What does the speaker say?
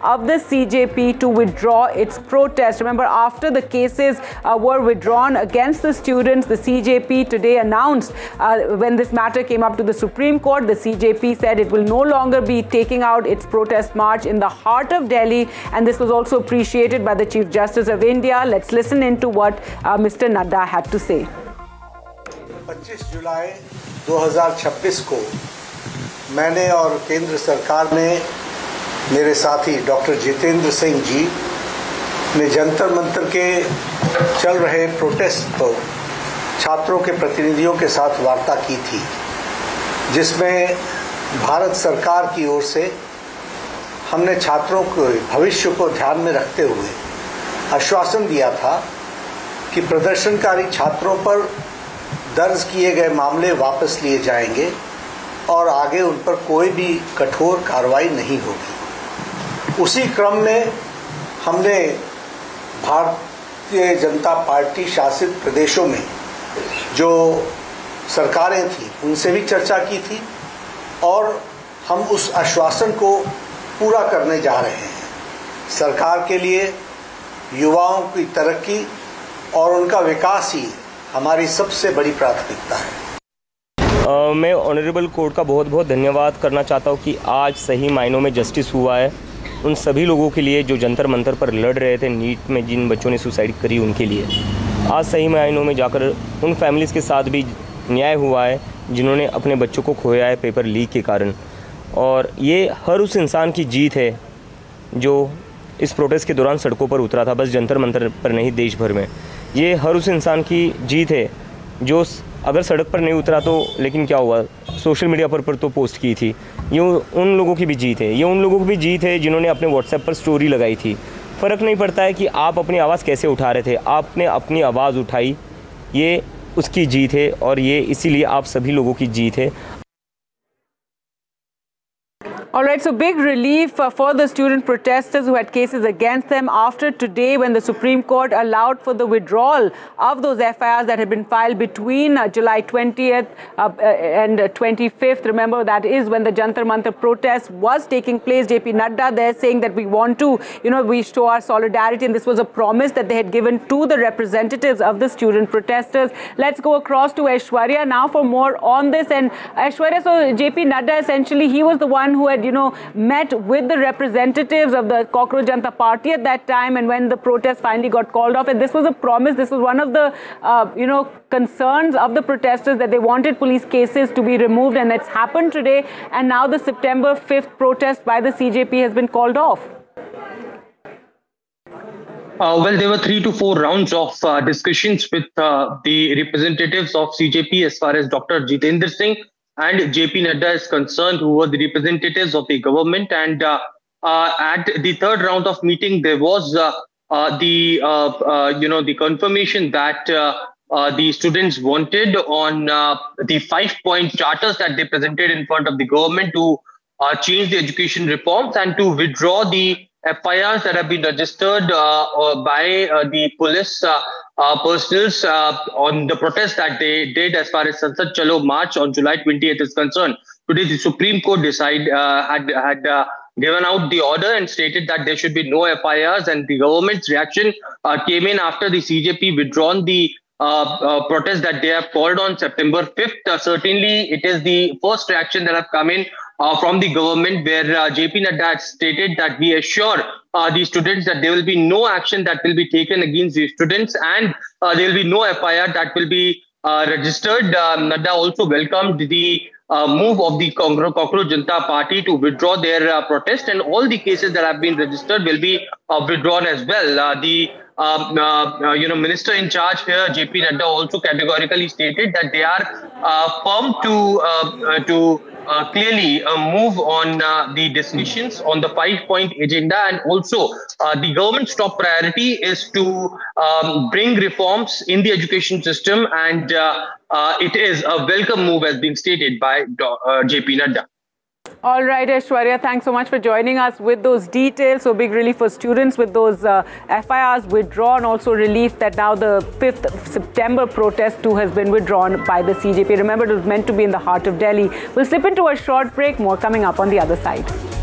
of the CJP to withdraw its protest. Remember, after the cases were withdrawn against the students, the CJP today announced when this matter came up to the Supreme Court, the CJP said it will no longer be taking out its protest march in the heart of Delhi, and this was also appreciated by the Chief Justice of India. Let's listen into what Mr. Nadda had to say. 25 जुलाई 2026 को मैंने और केंद्र सरकार ने, मेरे साथी doctor Jitendra Singh ji ने जंतर मंतर के चल रहे प्रोटेस्ट पर छात्रों के प्रतिनिधियों के साथ वार्ता की थी, जिसमें भारत सरकार की ओर से हमने छात्रों के भविष्य को ध्यान में रखते हुए आश्वासन दिया था कि प्रदर्शनकारी छात्रों पर दर्ज किए गए मामले वापस लिए जाएंगे और आगे उन पर कोई भी कठोर कार्रवाई नहीं होगी। उसी क्रम में हमने भारतीय जनता पार्टी शासित प्रदेशों में जो सरकारें थी उनसे भी चर्चा की थी और हम उस आश्वासन को पूरा करने जा रहे हैं। सरकार के लिए युवाओं की तरक्की और उनका विकास ही हमारी सबसे बड़ी प्राथमिकता है। मैं ऑनरेबल कोर्ट का बहुत बहुत धन्यवाद करना चाहता हूँ कि आज सही मायनों में जस्टिस हुआ है उन सभी लोगों के लिए जो जंतर मंतर पर लड़ रहे थे, नीट में जिन बच्चों ने सुसाइड करी उनके लिए। आज सही मायनों में जाकर उन फैमिलीज़ के साथ भी न्याय हुआ है जिन्होंने अपने बच्चों को खोया है पेपर लीक के कारण। और ये हर उस इंसान की जीत है जो इस प्रोटेस्ट के दौरान सड़कों पर उतरा था, बस जंतर मंतर पर नहीं, देश भर में। ये हर उस इंसान की जीत है जो अगर सड़क पर नहीं उतरा तो लेकिन क्या हुआ, सोशल मीडिया पर तो पोस्ट की थी। ये उन लोगों की भी जीत है, ये उन लोगों की भी जीत है जिन्होंने अपने व्हाट्सएप पर स्टोरी लगाई थी। फ़र्क नहीं पड़ता है कि आप अपनी आवाज़ कैसे उठा रहे थे, आपने अपनी आवाज़ उठाई, ये उसकी जीत है और ये इसीलिए आप सभी लोगों की जीत है। All right, so big relief for the student protesters who had cases against them after today when the Supreme Court allowed for the withdrawal of those FIRs that had been filed between July 20th and 25th. Remember, that is when the Jantar Mantar protest was taking place. JP Nadda there saying that we want to, we show our solidarity, and this was a promise that they had given to the representatives of the student protesters. Let's go across to Aishwarya now for more on this. And Aishwarya, so JP Nadda, essentially, he was the one who had met with the representatives of the Cockroach Janata Party at that time, and when the protest finally got called off, and this was a promise, this was one of the, concerns of the protesters that they wanted police cases to be removed, and it's happened today, and now the September 5th protest by the CJP has been called off. Well, there were 3 to 4 rounds of discussions with the representatives of CJP as far as Dr. Jitendra Singh and JP Nadda is concerned, who were the representatives of the government. And at the third round of meeting, there was the confirmation that the students wanted on the 5-point charters that they presented in front of the government to change the education reforms and to withdraw the FIRs that have been registered by the police personals on the protest that they did as far as Sansad Chalo March on July 28th is concerned. Today, the Supreme Court had given out the order and stated that there should be no FIRs, and the government's reaction came in after the CJP withdrawn the protest that they have called on September 5th. Certainly, it is the first reaction that have come in from the government, where JP Nadda had stated that we assure the students that there will be no action that will be taken against the students, and there will be no FIR that will be registered. Nadda also welcomed the move of the Cockroach Janata Party to withdraw their protest, and all the cases that have been registered will be withdrawn as well. The minister in charge here, JP Nadda, also categorically stated that they are firm to clearly move on the decisions on the 5-point agenda, and also the government's top priority is to bring reforms in the education system, and it is a welcome move as being stated by JP Nadda. All right, Aishwarya, thanks so much for joining us with those details. So big relief for students with those FIRs withdrawn. Also relief that now the 5th September protest too has been withdrawn by the CJP. Remember, it was meant to be in the heart of Delhi. We'll slip into a short break. More coming up on the other side.